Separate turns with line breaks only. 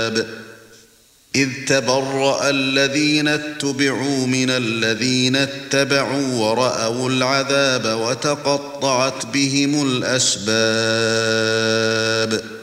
إذ تبرأ الذين اتبعوا من الذين اتبعوا ورأوا العذاب وتقطعت بهم الأسباب